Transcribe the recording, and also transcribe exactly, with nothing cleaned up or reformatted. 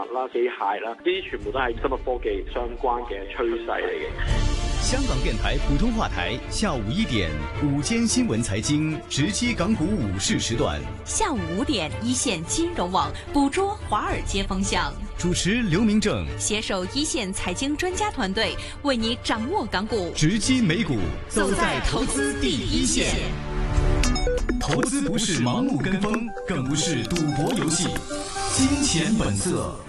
啦、機械啦，呢啲全部都係生物科技相關嘅趨勢嚟嘅。 香港電台普通話台下午一點午間新聞財經直擊港股午市時段， 下午五點一線金融網捕捉華爾街風向， 主持劉明正， 攜手一線財經專家團隊為你掌握港股直擊美股，走在投資第一線。投資不是盲目跟風，更不是賭博遊戲，金錢本色。